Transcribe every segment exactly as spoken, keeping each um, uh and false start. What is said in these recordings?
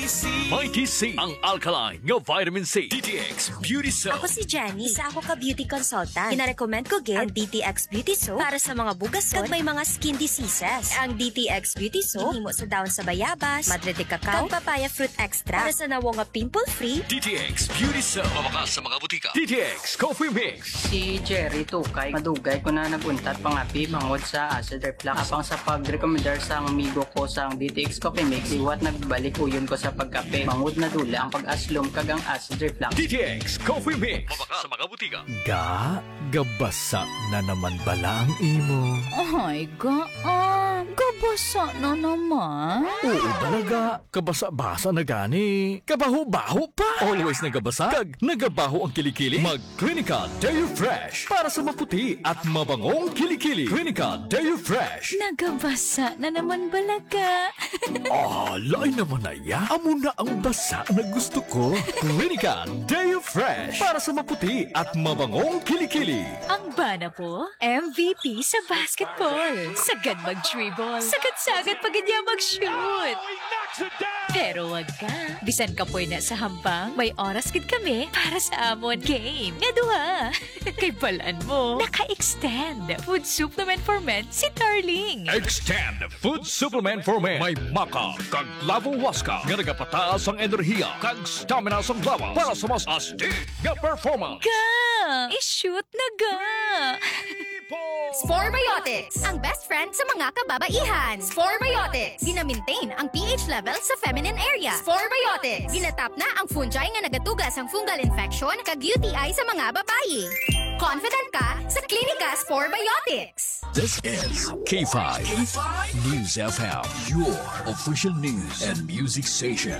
May T C, ang alkaline nga vitamin C. D T X Beauty Soap. Ako si Jenny, isa ako ka beauty consultant. Kinarecommend ko gid ang D T X Beauty Soap para sa mga bugason kag may mga skin diseases. Ang D T X Beauty Soap himo sa daon sa bayabas, madre de cacao, kag papaya fruit extra para sa nawo nga pimple-free. D T X Beauty Soap. Mabakas sa mga butika. D T X Coffee Mix. Si Jerry Tukay, madugay ko na naguntat pangapi bangod sa acid reflux. Apang sa pag-recommendar sa amigo ko sa D T X Coffee Mix, iwat nagbalik uyon ko sa pagkape. Bangod na dula ang pag-aslom kagang acid reflux. D T X Coffee Mix. Mabakas sa mga butika. Ga, gabasa na naman bala ang imo. Ay, ga, ah, gabasa na naman. Oo talaga, kabasa-basa na gani. Kabaho-baho pa. Always nagabasa, kag nagabaho ang kilikili. Mag Clinica Deo Fresh para sa maputi at mabangong kilikili. Clinica Deo Fresh. Nagabasa na naman balaga. Ah, lain naman na ya. Amo na ang basa na gusto ko. Clinica Deo Fresh para sa maputi at mabangong kilikili. Ang bana po, M V P sa basketball. Sagad mag-dribble. Sagad-sagad pag niya mag-shoot. Pero wag ka. Bisan ka po na sa hambang, may oras gid kami para sa amon game. Nga duha. Kay balaan mo, naka-extend. Food supplement for men si Darling. Extend Food Supplement for Men. May maka, kag lavong waska, nga nagapataas ang enerhiya, kag stamina sa lawas para sa mas astig nga performance. Ga! I-shoot na ga! Sporebiotics, ang best friend sa mga kababaihan. Sporebiotics, gina-maintain ang pH level sa feminine area. Sporebiotics, ginatap na ang fungi nga nagatugas ang fungal infection kag U T I sa mga babayi. Confident ka sa Klinika Sporebiotics. This is K five News F M, your official news and music station.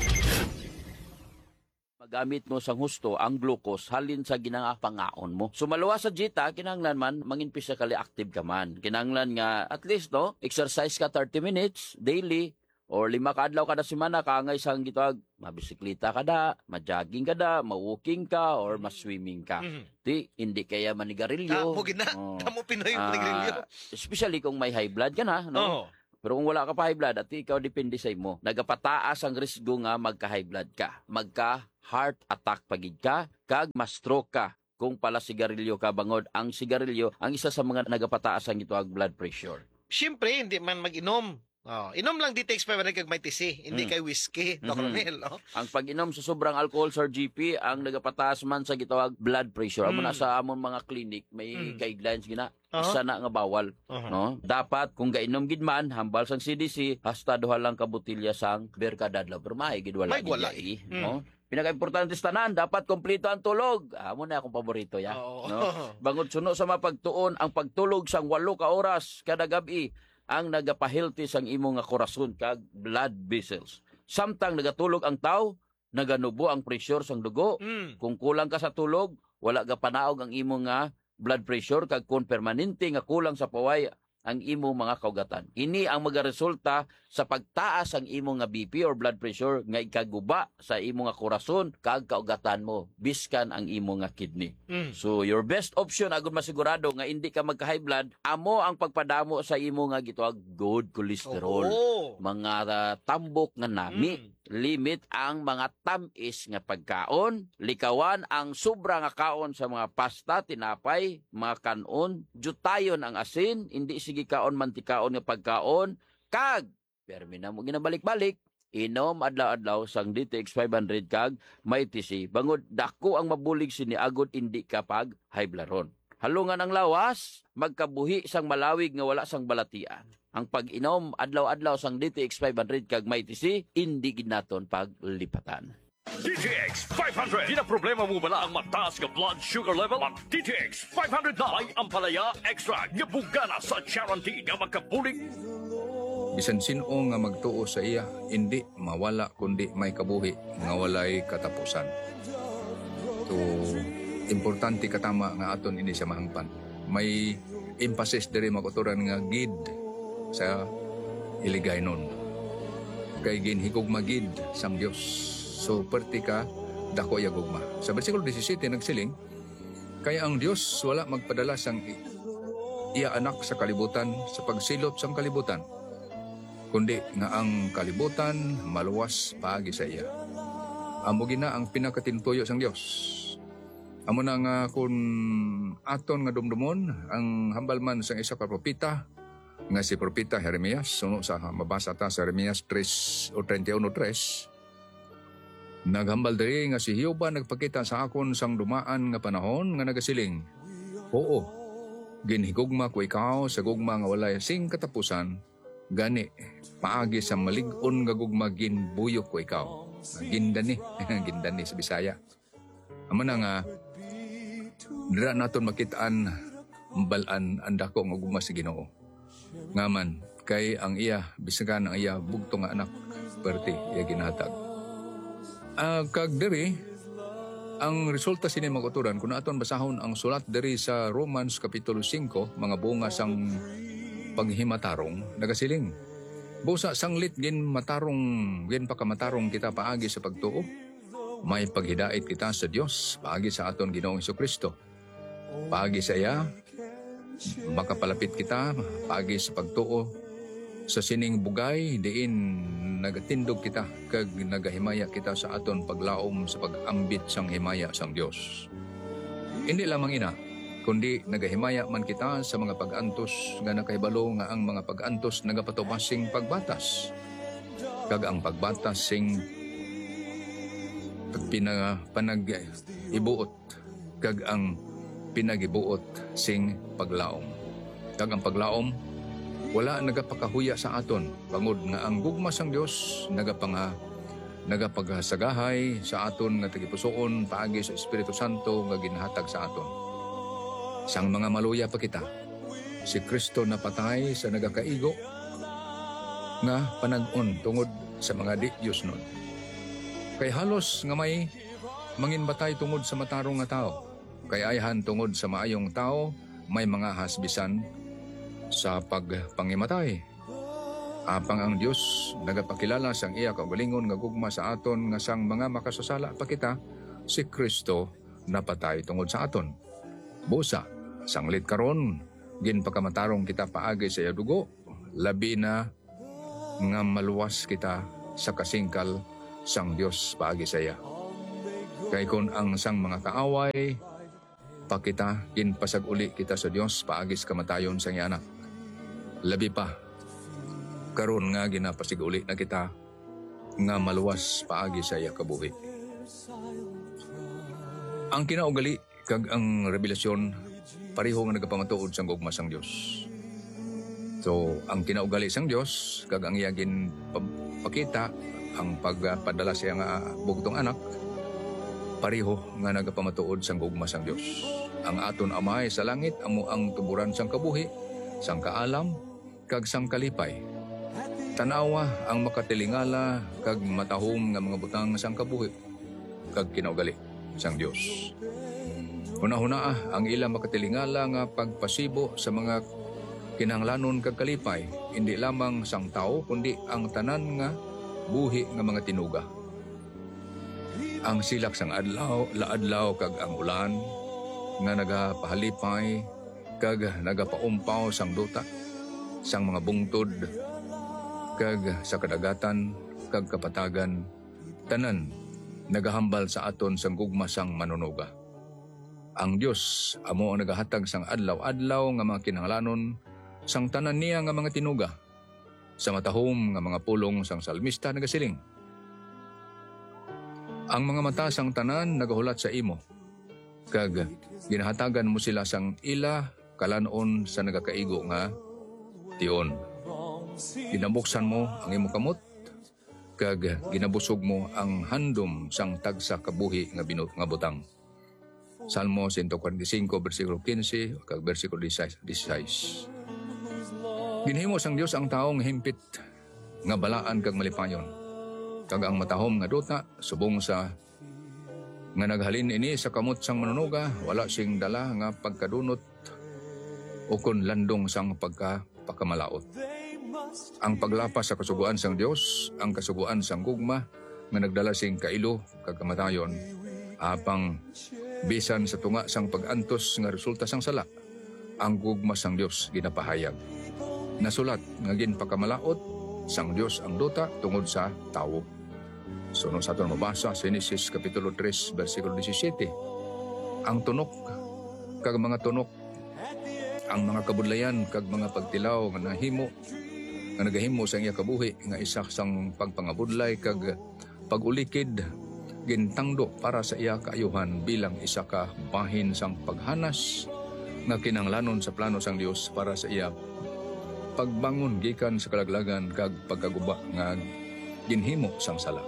Magamit mo sang husto ang glucose halin sa ginangapangaon mo. Sumalawa sa jita, kinahanglan man mangin physically active ka man. Kinahanglan nga at least no, exercise ka thirty minutes daily or lima ka adlaw kada semana kaangay sang gitawag mabisikleta ka da, ma-jogging ka da, ma-walking ka or ma-swimming ka. Mm-hmm. Di hindi kaya manigarilyo. Tamo gina, oh. tamo Pinoy manigarilyo. Uh, especially kung may high blood ka na, no? Oh. Pero kung wala ka pa high blood, at ikaw depende sa imo, nagapataas ang risgo nga magka-high blood ka. Magka-heart attack pagid ka, kag ma-stroke ka. Kung pala sigarilyo ka bangod, ang sigarilyo, ang isa sa mga nagapataas ang ito ang blood pressure. Siyempre, hindi man mag-inom. Oh, inom lang D T X five hundred kag may T C, hindi Mm. kay whiskey, Mhm. Coronel. Oh. Ang pag-inom sa sobrang alcohol sa G P, ang nagapataas man sa gitawag blood pressure. Amo Mm. na sa amon mga clinic, may Mm. guidelines gina. Uh-huh. Isa na nga bawal. Uh-huh. No? Dapat, kung gainom gid man, hambal sang C D C, hasta duha lang ka botilya sang beer kada adlaw. Pero may gid wala May gid wala, yai, eh. no? Pinaka-importante sa tanan, dapat kompleto ang tulog. Amo na akong paborito ya. Oo. No? Bangod suno sa mapagtuon, ang pagtulog sang walo ka oras kada gabi ang nagapahilti sang imo nga korason kag blood vessels. Samtang nagatulog ang tao, naganubo ang pressure sang dugo. Mm. Kung kulang ka sa tulog, wala ka panaog ang imo nga blood pressure kag kung permanente nga kulang sa paway ang imo mga kaugatan. Ini ang magaresulta sa pagtaas ang imo nga B P or blood pressure nga ikaguba sa imo nga korason kag kaugatan mo biskan ang imo nga kidney. Mm. So your best option agud masigurado nga hindi ka magka-high blood, amo ang pagpadamo sa imo nga gitawag good cholesterol. Oo. Mga uh, tambok nga nami. Mm. Limit ang mga tamis nga pagkaon, likawan ang sobra nga kaon sa mga pasta, tinapay, mga kanon, jutayon ang asin, hindi sige kaon mantikaon nga pagkaon, kag permi na mo ginabalik-balik, inom adlaw-adlaw sang D T X five hundred kag may T C. Bangod dako ang mabulig sini agud hindi kapag high blood ron. Halungan ang lawas, magkabuhi sang malawig nga wala sang balatian. Ang pag-inom adlaw-adlaw sang D T X five hundred kag may T C, hindi gid naton paglipatan. D T X five hundred. Di na problema mo bala ang mataas nga blood sugar level? Ang D T X five hundred na ay ang palaya extra nga bugana sa guarantee nga magkabulig. Bisan sino nga magtuo sa iya, hindi mawala kundi may kabuhi nga walay katapusan. To importante katama nga aton ini sa mahangpan. May emphasis diri makuturan nga gid sa iligaynon. Kay ginhigugma gid sang Dios. So perti ka dako ya gugma. Sa bersikulo seventeen nagsiling, kaya ang Dios wala magpadala sang iya anak sa kalibutan sa pagsilot sang kalibutan. kundi nga ang kalibutan maluwas paagi sa iya. Amo gina ang pinakatintuyo sang Dios. Amo na nga kung aton nga dumdumon ang hambalman sang isa ka propeta nga si propeta Jeremias, suno sa mabasa ta sa Jeremias three o thirty-one tres. Naghambal diri nga si Jehova nagpakita sa akon sang dumaan nga panahon nga nagasiling, oo, ginhigugma ko ikaw sa gugma nga walay sing katapusan, gani paagi sa malig-on nga gugma ginbuyok ko ikaw. Gindani, gindani sa Bisaya. Amo na nga dira naton makitaan balan ang dako nga gugma sa Ginoo. Ngaman kay ang iya bisagan ang iya bugto nga anak perti iya ginhatag. Uh, kag diri ang resulta sini maguturan kung aton basahon ang sulat diri sa Romans Kapitulo five, mga bunga sang paghimatarong nagasiling. Busa sanglit gin matarong gin pakamatarong kita paagi sa pagtuo. May paghidait kita sa Dios paagi sa aton Ginoong Hesukristo. Paagi sa iya makapalapit kita paagi sa pagtuo sa sining bugay diin nagatindog kita kag nagahimaya kita sa aton paglaom sa pag-ambit sang himaya sang Dios. Hindi lamang ina, kundi nagahimaya man kita sa mga pag-antos nga nakahibalo nga ang mga pag-antos nagapatubasing pagbatas. Kag ang pagbatas sing pinang panag-ibuot kag ang pinag-ibuot sing paglaom. Kag ang paglaom wala nagapakahuya sa aton bangod nga ang gugma sang Dios nagapanga nagapaghasagahay sa aton nga tagipusoon paagi sa Espiritu Santo nga ginhatag sa aton. Sang mga maluya pa kita, si Kristo napatay sa nagakaigo nga panag-on tungod sa mga di-Diyos nun. Kay halos nga may manginbatay tungod sa matarong nga tao, kay ayahan tungod sa maayong tao may mga hasbisan sa pagpangimatay. Apang ang Dios nagapakilala sang iya kaugalingon nga gugma sa aton nga sang mga makasasala pa kita, si Kristo napatay tungod sa aton. Busa, sanglit karon ginpakamatarong kita paagi sa iya dugo, labi na nga maluwas kita sa kasingkal sang Dios paagi sa iya. Kay kun ang sang mga kaaway pa kita ginpasag-uli kita sa Dios paagi sa kamatayon sang iya anak. Labi pa, karon nga ginapasig-uli na kita nga maluwas paagi sa iya kabuhi. Ang kinaugali kag ang revelasyon pareho nga nagapamatuod sang gugma sang Dios. So, ang kinaugali sang Dios kag ang iya ginpakita ang pagpadala siya nga bugtong anak pareho nga nagapamatuod sang gugma sang Dios. Ang aton Amay sa langit amo ang tuburan sang kabuhi, sang kaalam kag sang kalipay. Tanawa ang makatilingala kag matahom nga mga butang sang kabuhi kag kinaugali sang Dios. Hunahuna ang ila makatilingala nga pagpasibo sa mga kinahanglanon kag kalipay, hindi lamang sang tao kundi ang tanan nga buhi nga mga tinuga. Ang silak sang adlaw, laadlaw kag ang ulan nga nagapahalipay kag nagapaumpaw sang duta, sang mga bungtod kag sa kadagatan kag kapatagan, tanan nagahambal sa aton sang gugma sang manunuga. Ang Dios amo ang nagahatag sang adlaw-adlaw nga mga kinahanglanon sang tanan niya nga mga tinuga, sa matahom nga mga pulong sang salmista nagasiling. Ang mga mata sang tanan nagahulat sa imo, kag ginahatagan mo sila sang ila kalanon sa nagakaigo nga tion. Ginabuksan mo ang imong kamot, kag ginabusog mo ang handom sang tagsa kabuhi nga binut nga butang. Salmo one forty-five, versikulo fifteen, kag versikulo sixteen. Ginhimo sang Dios ang taong himpit nga balaan kag malipayon, kag ang matahom nga duta subong sa nga naghalin ini sa kamot sang manunuga, wala sing dala nga pagkadunot o kun landong sang pagkapakamalaot. Ang paglapas sa kasuguan sang Dios, ang kasuguan sang gugma nga nagdala sing kailo kag kamatayon, apang bisan sa tunga sang pag-antos nga resulta sang sala, ang gugma sang Dios ginapahayag. Nasulat nga ginpakamalaot sang Dios ang duta tungod sa tawo. So, sa aton mabasa sa Genesis Kapitulo three, versikulo seventeen, ang tunok, kag mga tunok, ang mga kabudlayan, kag mga pagtilaw nga nahimo, nga nagahimo sa iya kabuhi, nga isa sang pagpangabudlay, kag pagulikid, gintangdo para sa iya kaayuhan bilang isa ka bahin sang paghanas, nga kinanglanon sa plano sang Dios para sa iya pagbangon gikan sa kalaglagan kag pagkaguba nga ginhimo sang sala.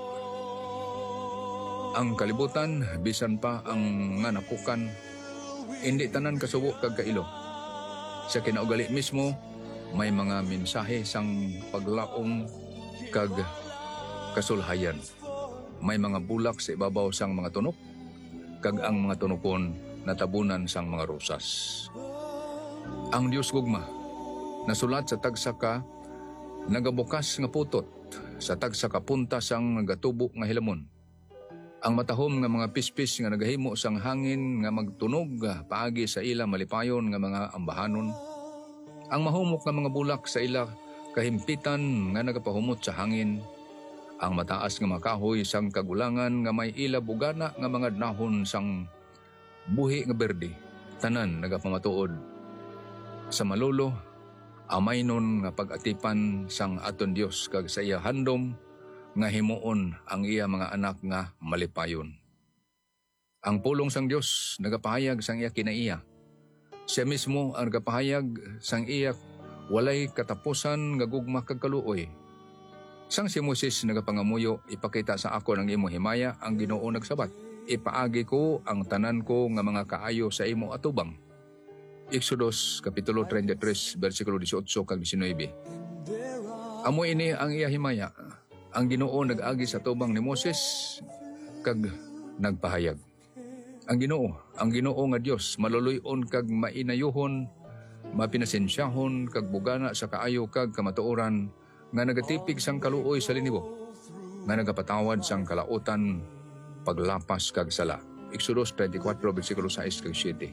Ang kalibutan, bisan pa ang nga napukan, hindi tanan kasubo kag kailo. Sa kinaugali mismo, may mga mensahe sang paglaom kag kasulhayan. May mga bulak sa ibabaw sang mga tunok, kag ang mga tunokon natabunan sang mga rosas. Ang Dios gugma, nasulat sa tagsa ka, nagabukas nga putot, sa tagsa ka punta sang nagatubo nga hilamon. Ang matahom nga mga pispis nga nagahimo sang hangin nga magtunog paagi sa ila malipayon nga mga ambahanon. Ang mahumok nga mga bulak sa ila kahimpitan nga nagapahumot sa hangin. Ang mataas nga mga kahoy sang kagulangan nga may ila bugana nga mga dahon sang buhi nga berde. Tanan nagapamatuod. Sa malulo, amay nun nga pag-atipan sang aton Dios kag sa iya handom nga himuon ang iya mga anak nga malipayon. Ang pulong sang Dios nagapahayag sang iya kinaiya. Siya mismo ang nagapahayag sang iya walay katapusan nga gugma kag kaluoy. Sang si Moses nagapangamuyo, ipakita sa ako ng imo himaya ang Ginoo nagsabat. Ipaagi ko ang tanan ko nga mga kaayo sa imo atubang. Exodus Kapitulo thirty-three, versikulo eighteen kag nineteen. Amo ini ang iya himaya. Ang Ginoo nag-agi sa tubang ni Moses kag nagpahayag. Ang Ginoo, ang Ginoo nga Dios maluluyon kag mainayuhon, mapinasensyahon kag bugana sa kaayo kag kamatuoran nga nagatipig sang kaluoy sa linibo, nga nagapatawad sang kalautan, paglapas kag sala. Exodus twenty-four, versikulo six kag seven.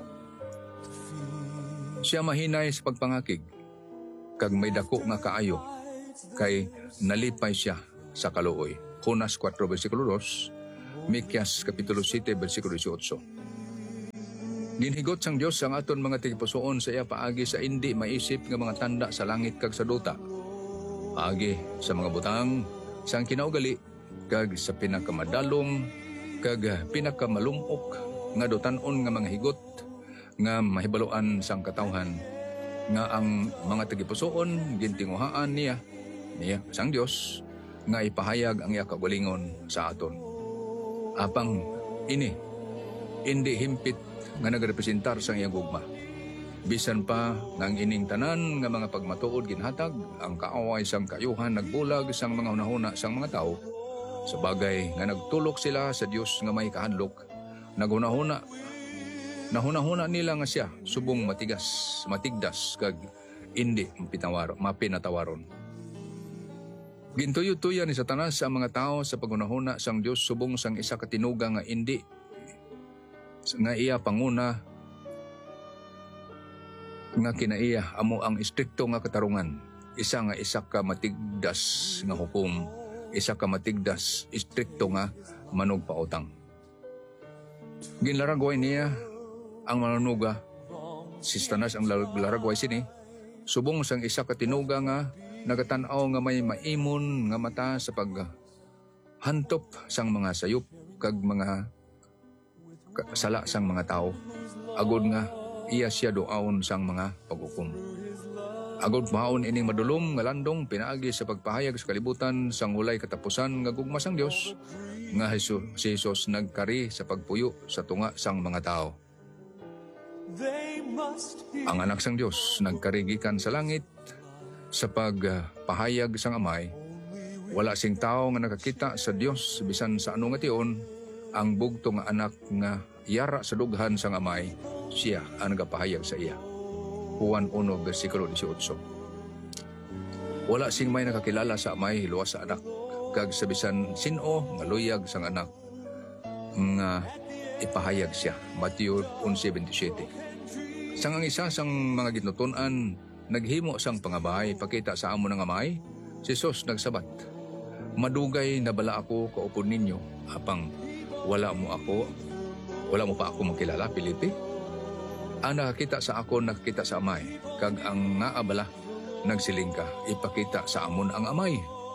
Siya mahinay sa pagpangakig, kag may dako nga kaayo, kay nalipay siya sa kaluoy. Jonas four, versikulo two, Mikyas Kapitulo seven, versikulo eighteen. Ginhigot sang Dios ang aton mga tigipusoon sa iya paagi sa indi maisip nga mga tanda sa langit kag sa duta. Paagi sa mga butang sang kinaugali kag sa pinakamadalong kag pinakamalumok nga dutan-on nga mga higot nga mahibaluan sang katawhan nga ang mga tagipusoon gintinguhaan niya niya sang Dios nga ipahayag ang iya kagalingon sa aton. Apang ini indi himpit nga nagrepresentar sang iya gugma. Bisan pa ng ining tanan nga mga pagmatuod ginhatag, ang kaaway sang kayuhan nagbulag sang mga hunahuna sang mga tao, sa bagay nga nagtulok sila sa Dios nga may kahadlok, naghunahuna, nahunahuna nila nga siya, subong matigas, matigdas, kag indi mapinatawar, mapinatawaron. Gintuyo-tuya ni Satanas sa mga tao sa paghunahuna sang Dios subong sang isa katinuga nga indi, nga iya panguna, nga kinaiya amo ang istrikto nga katarungan, isa nga isa ka matigdas nga hukom, isa ka matigdas istrikto nga manugpautang. Ginlaragway niya ang manunuga, si Satanas ang laragway sini, subong sang isa ka tinuga nga nagatanaw nga may maimon nga mata sa paghantop sang mga sayop kag mga sala sang mga tao, agod nga iya siya doaon sang mga paghukom. Agod mahaon ining madulom nga landong pinaagi sa pagpahayag sa kalibutan sang hulay katapusan nga gugma sang Dios nga Jesus, si Jesus nagkari sa pagpuyo sa tunga sang mga tao. Ang anak sang Dios nagkari gikan sa langit sa pagpahayag sang Amay. Wala sing tao nga nakakita sa Dios bisan sa anong ation. Ang bugto nga anak nga yara sa dughan sang Amay, siya ang nagapahayag sa iya. Juan one, versikulo eighteen. Wala sing may nakakilala sa Amay luwas sa anak, kag sa bisan sino nga luyag sang anak nga ipahayag siya. Matthew one twenty-seven. Sang ang isa sang mga ginutunan naghimo sang pangabahay pakita sa amo ng Amay Si Jesus nagsabat, madugay na bala ako kaupon ninyo, apang wala mo ako, wala mo pa ako makilala, Pilipi. Ang nakakita sa ako, nakakita sa amay, kag ang nga abala, nagsiling ka, ipakita sa amon ang amay.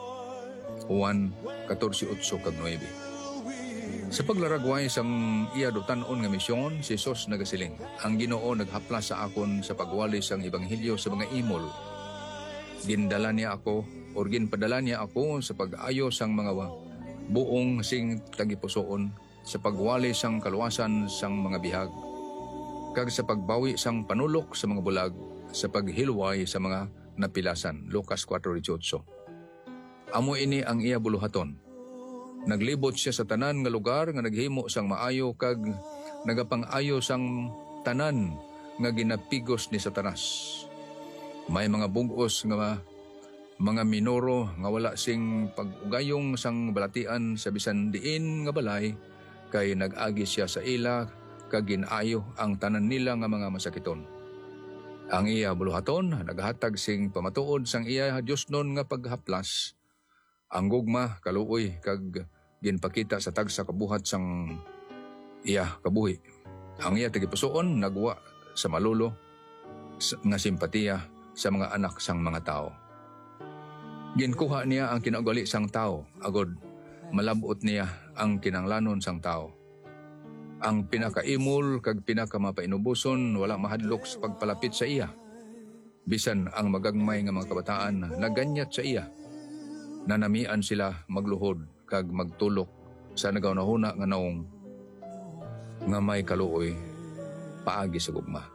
Juan fourteen eight kag nine. Sa paglaragway sang iya dotanon nga misyon, si Jesus nagasiling, ang Ginoo naghaplas sa akon sa pagwali sang ebanghelyo sa mga imol. Gindala niya ako, o ginpadala niya ako sa pag-ayo sang mga buong sing tagipusoon, sa pagwali sang kaluwasan sang mga bihag, kag sa pagbawi sang panulok sa mga bulag, sa paghilway sa mga napilasan. Lucas four eighteen. Amo ini ang iya buluhaton. Naglibot siya sa tanan nga lugar nga naghimo sang maayo kag nagapang-ayo sang tanan nga ginapigos ni Satanas. May mga bugos nga mga minoro nga wala sing pag-ugayong sang balatian sa bisan diin nga balay, kay nag-agi siya sa ila kag ginayo ang tanan nila nga mga masakiton. Ang iya buluhaton naghatag sing pamatuod sang iya Diosnon nga paghaplas. Ang gugma kaluoy kag ginpakita sa tagsa kabuhat sang iya kabuhi. Ang iya tagipusoon nagwa sa malulo nga simpatiya sa mga anak sang mga tao. Ginkuha niya ang kinaugali sang tao, agod malabot niya ang kinanglanon sang tao. Ang pinakaimol kag pinakamapainubuson wala mahadlok sa pagpalapit sa iya. Bisan ang magagmay nga mga kabataan naganyat sa iya. Nanamian sila magluhod kag magtulok sa nagaunahuna nga naong nga may kaluoy paagi sa gugma.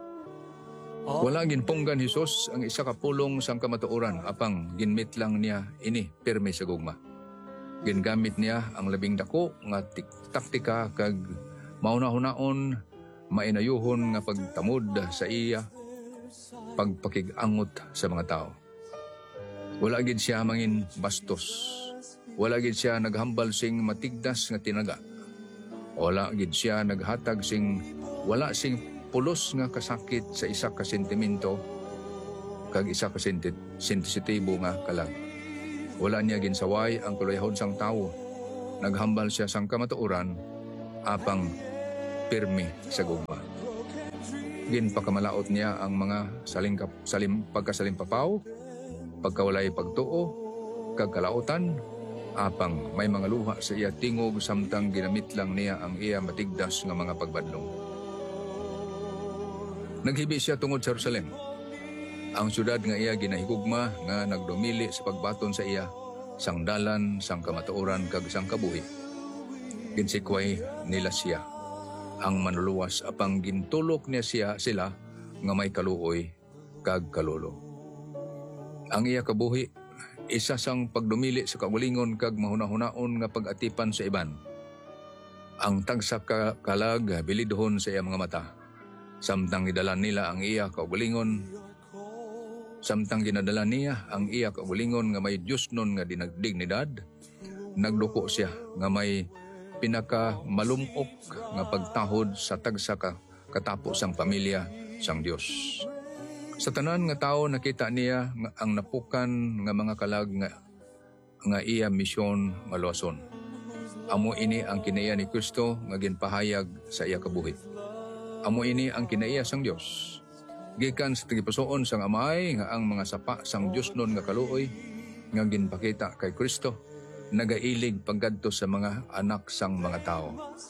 Wala ginpunggan Hesus ang isa ka pulong sang kamatuoran, apang ginmit lang niya ini pirmi sa gugma. Gingamit niya ang labing dako nga taktika kag mauna-hunaon mainayuhon nga pagtamod sa iya, pagpakig-angot sa mga tao. Wala gid siya mangin bastos. Wala gid siya naghambal sing matigdas nga tinaga. Wala gid siya naghatag sing wala sing pulos nga kasakit sa isa ka sentimento kag isa ka sensitibo nga kalag. Wala niya ginsaway ang kuluyahon sang tawo. Naghambal siya sang kamatuoran apang pirmi sa gugma. Ginpakamalaot niya ang mga saling salim pagkasalimpapaw, pagkawalay pagtuo, kag kalautan, apang may mga luha sa iya tingog samtang ginamit lang niya ang iya matigdas nga mga pagbadlong. Naghibi siya tungod sa Jerusalem, ang syudad nga iya ginahigugma nga nagdumili sa pagbaton sa iya, sang dalan, sang kamatuoran kag sang kabuhi. Ginsikway nila siya, ang manuluwas, apang gintulok niya siya sila nga may kaluoy kag kalolo. Ang iya kabuhi, isa sang pagdumili sa kaugalingon kag mahuna-hunaon nga pag-atipan sa iban. Ang tagsa ka kalag bilidhon sa iya mga mata, samtang gidala nila ang iya kaugalingon, samtang ginadala niya ang iya kaugalingon nga may Diyos nun nga dinagdignidad, nagduko siya nga may pinaka malumok nga pagtahod sa tagsa ka katapos sang pamilya sang Dios. Sa tanan nga tao nakita niya nga ang napukan nga mga kalag nga, nga iya misyon maluwason. Amo ini ang kinaiya ni Kristo nga ginpahayag sa iya kabuhi. Amo ini ang kinaiya sang Dios. Gikan sa tagipusoon sang amay nga ang mga sapa sang Dios nun nga kaluoy nga ginpakita kay Kristo, nagailig paggadto sa mga anak sang mga tao.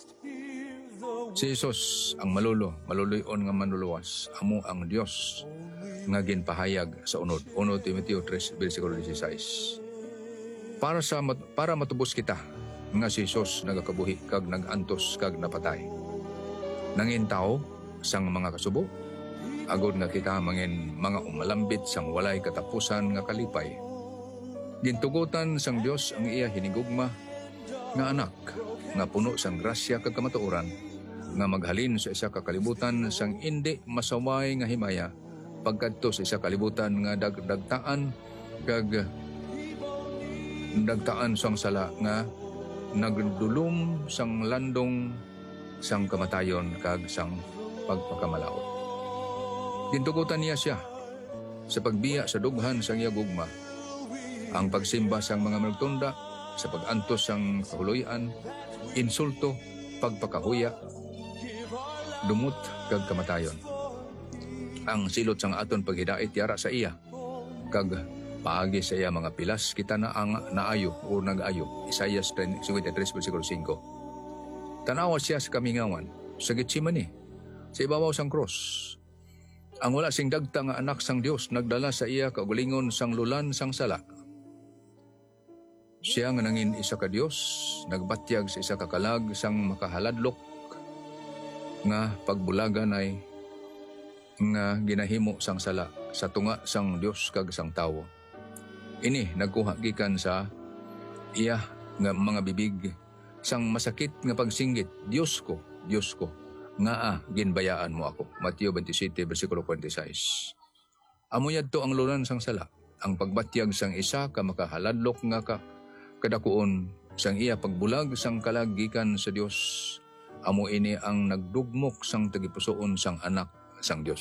Si Jesus ang malulo, maluluyon nga manuluwas. Amo ang Dios nga ginpahayag sa unod. First Timothy three, versikulo sixteen. Para sa para matubos kita nga si Jesus nagakabuhi kag nagantos kag napatay. Nangin tao sang mga kasubo, agod nga kita mangin mga umalambit sang walay katapusan nga kalipay. Gintugutan sang Dios ang iya hinigugma nga anak nga puno sang grasya kag kamatuoran nga maghalin sa isa ka kalibutan sang indi masaway nga himaya pagkadto sa isa kalibutan nga dagdagtaan kag dagtaan sang sala nga nagdulom sang landong sang kamatayon kag sang pagpakamalaot. Gintugutan niya siya sa pagbiya sa dughan sang iya gugma, ang pagsimba sang mga manugtunda, sa pag-antos sang kahuloyan, insulto, pagpakahuya, dumot kag kamatayon. Ang silot sang aton paghidait yara sa iya, kag paagi sa iya mga pilas, kita na ang naayo o nag-ayo. Isaias fifty-three, versikulo five. Tanawa siya sa kamingawan, sa Getsemani, sa ibabaw sang cross. Ang wala sing dagta nga anak sang Dios nagdala sa iya kaugalingon sang lulan sang sala. Siya nga nangin isa ka Dios, nagbatyag sa isa ka kalag sang makahaladlok nga pagbulagan ay nga ginahimo sang sala sa tunga sang Dios kag sang tawo. Ini nagkuha gikan sa iya nga mga bibig sang masakit nga pagsinggit, Dios ko, Dios ko, nga ah, ginbayaan mo ako. Mateo twenty-seven, versikulo twenty-six. Amo yadto ang lulan sang sala, ang pagbatyag sang isa ka makahaladlok nga ka kadakuon sang iya pagbulag sang kalagikan sa Dios. Amo ini ang nagdugmok sang tagipusoon sang anak sang Dios.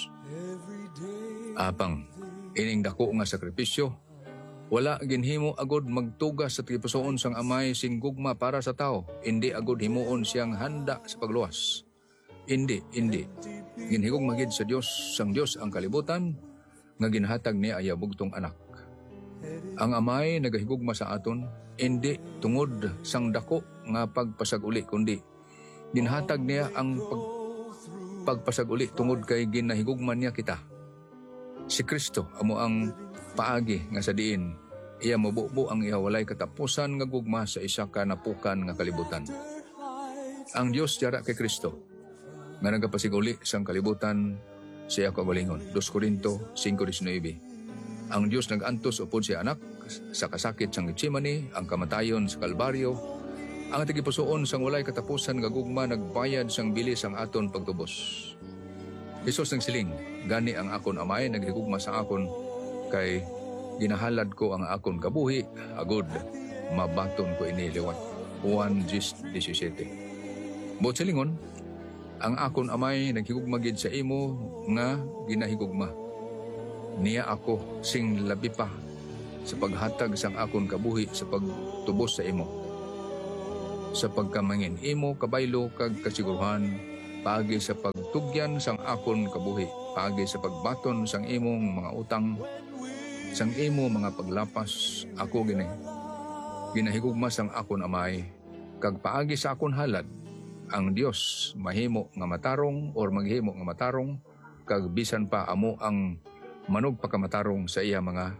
Apang ining dako nga sakripisyo, wala ginhimo agod magtuga sa tagipusoon sang amay sing gugma para sa tao. Indi agod himuon siyang handa sa pagluwas. Indi, indi. Ginhigog magid sa Dios sang Dios ang kalibutan nga ginhatag niya aya bugtong anak. Ang amay nagahigugma sa aton, indi tungod sang dako nga pagpasaguli, kundi ginhatag niya ang pag, pagpasaguli tungod kay ginahigugman niya kita. Si Kristo amo ang paagi nga sa diin iya mabubo ang ihawalay katapusan nga gugma sa isa ka napukan nga kalibutan. Ang Dios yara kay Kristo nga nagapasiguli sang kalibutan siya kaugalingon. Dos Corinto five nineteen. Ang Diyos nag-antos upod si anak sa kasakit sang Getsemani, ang kamatayon sa Kalbaryo, ang tigipusoon sang walay katapusan nga gugma nagbayad sang bilis ang aton pagtubos. Jesus nagsiling, gani ang akon amay naghigugma sa akon kay ginahalad ko ang akon kabuhi, agod mabaton ko ini liwat. Juan seventeen. Buot silingon, ang akon amay naghigugma gid sa imo nga ginahigugma. Niya ako sing labi pa sa paghatag sang akon kabuhi sa pagtubos sa imo. Sa pagkamangin imo kabaylo kag kasiguruhan, paagi sa pagtugyan sang akon kabuhi, paagi sa pagbaton sang imong mga utang, sang imo mga paglapas, ako gini ginahigugma sang akon amay, kag paagi sa akon halad, ang Dios mahimo nga matarong or maghimo nga matarong, kag bisan pa amo ang manog pagkamatarong sa iya mga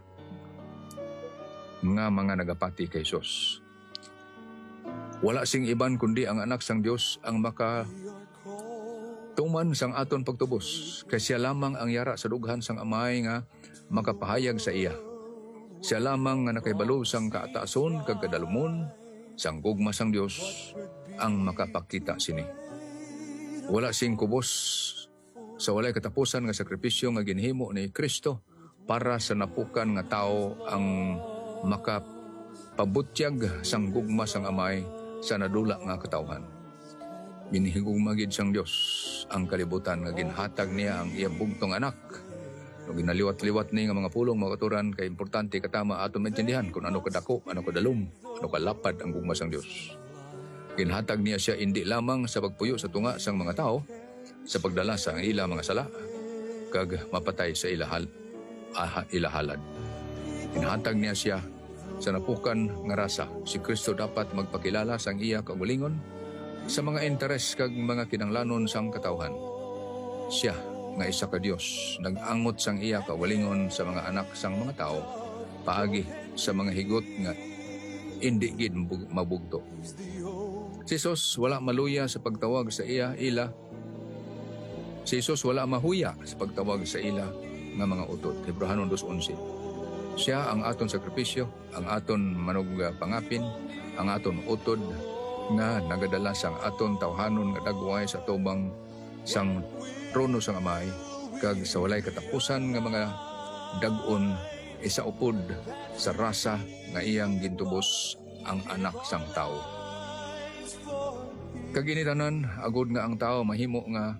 nga mga nagapati kay Jesus. Wala sing iban kundi ang anak sang Dios ang maka tuman sang aton pagtubos, kay siya lamang ang yara sa dughan sang amay nga makapahayag sa iya. Siya lamang nga nakahibalo sang kaataason kag kadalumon sang gugma sang Dios ang makapakita sini. Wala sing kubos sa walay katapusan nga sakripisyo nga ginhimo ni Kristo para sa napukan nga tao ang makapabutyag sang gugma sang amay sa nadula nga katawhan. Ginhigugma gid sang Dios ang kalibutan nga ginhatag niya ang iyang bugtong anak. No ginaliwat-liwat ni nga mga pulong mga katuran kay importante katama aton maintindihan kung ano kadako, ano kadalom, ano kalapad ang gugma sang Dios. Ginhatag niya siya indi lamang sa pagpuyo sa tunga sang mga tao, sa pagdala sa ila mga sala, kag mapatay sa ilahal, ah, ilahalad. Inhatag niya siya sa napukan nga rasa. Si Kristo dapat magpakilala sang iya kaugalingon sa mga interes kag mga kinanglanon sang katawhan. Siya nga isa ka Dios nag-angot sang iya kaugalingon sa mga anak sang mga tao, paagi sa mga higot nga indi gid mabugto. Si Jesus wala maluya sa pagtawag sa iya ila. Si Jesus wala mahuya sa pagtawag sa ila nga mga utot. Hebrehanon two eleven. Siya ang aton sakripisyo, ang aton manog pangapin, ang aton utod nga nagadala sang aton tawhanon nga dagway sa tubang sang trono sang amay, kag sa walay katapusan nga mga dag-on isa upod sa rasa nga iyang gintubos ang anak sang tao. Kaginitanan agud nga ang tao mahimo nga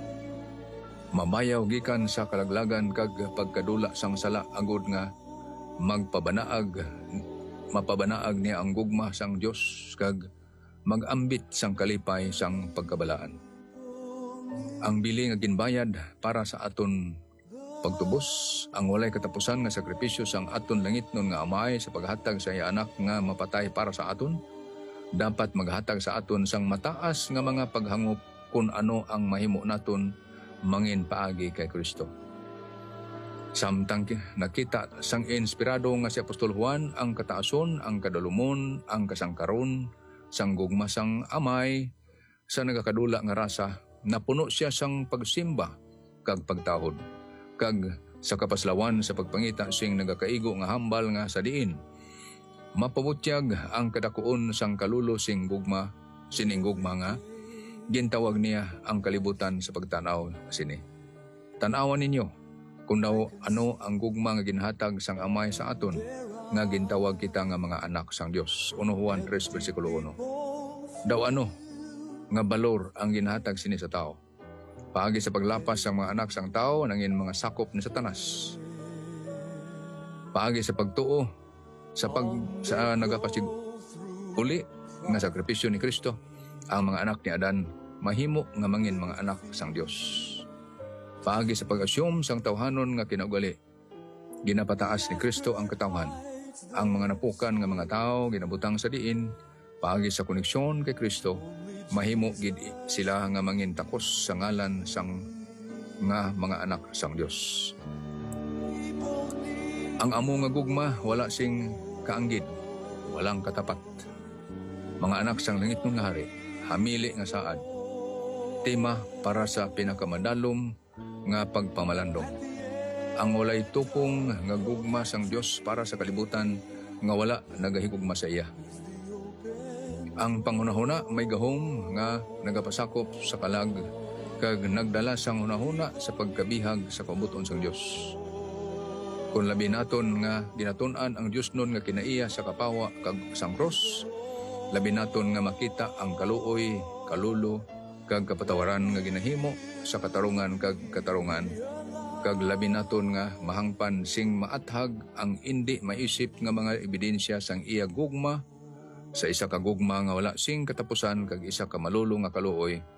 mamayaw gikan sa kalaglagan kag pagkadula sang sala, agud nga magpabanaag mapabanaag niya ang gugma sang Dios kag magambit sang kalipay sang pagkabalaan. Ang bili nga ginbayad para sa aton pagtubos, ang walay katapusan nga sakripisyo sang aton langitnon nga amay sa paghatag sa iya anak nga mapatay para sa aton, dapat maghatag sa aton sang mataas nga mga paghangop kung ano ang mahimo naton mangin paagi kay Kristo. Samtang nakita sang inspirado nga si Apostol Juan ang kataason, ang kadalumon, ang kasangkaron, sang gugma sang amay, sa nagakadula nga rasa, napuno siya sang pagsimba kag pagtahod, kag sa kapaslawan sa pagpangita sing nagakaigo nga hambal nga sa diin. Mapabutyag ang kadakuon sang kalulo sing gugma, sining gugma nga, gintawag niya ang kalibutan sa pagtanaw sini. Tanawan ninyo, kung daw ano ang gugma nga ginhatag sang amay sa aton, nga gintawag kita nga mga anak sang Dios. Uno Juan three versikulo one. Daw ano nga balor ang ginhatag sini sa tao. Paagi sa paglapas sang mga anak sang tao nangin mga sakop ni Satanas. Paagi sa pagtuo sa pag sa nagapasig uli nga sakripisyo ni Kristo, ang mga anak ni Adan mahimo nga mangin mga anak sang Dios. Paagi sa pag-asyum sang tawhanon nga kinaugali, ginapataas ni Kristo ang katawhan. Ang mga napukan nga mga tao ginabutang sa diin, paagi sa koneksyon kay Kristo, mahimo gid sila nga mangin takos sa ngalan sang nga mga anak sang Dios. Ang amo nga gugma wala sing kaanggid, walang katapat. Mga anak sang langit ng hari, hamili nga saad. Tema para sa pinakamadalom nga pagpamalandong. Ang walay tupong nga gugma sang Dios para sa kalibutan nga wala nagahigugma sa iya. Ang panghunahuna may gahom nga nagapasakop sa kalag kag nagdala sang hunahuna sa pagkabihag sa kabuton sang Dios. Kung labi naton nga ginatun-an ang Dios nun nga kinaiya sa kapawa kag sang cross, labi naton nga makita ang kaluoy, kalulo, kag kapatawaran nga ginahimo sa katarungan kag katarungan, kag labi naton nga mahangpan sing maathag ang indi maisip nga mga ebidensya sang iya gugma sa isa ka gugma nga wala sing katapusan kag isa ka malulo nga kaluoy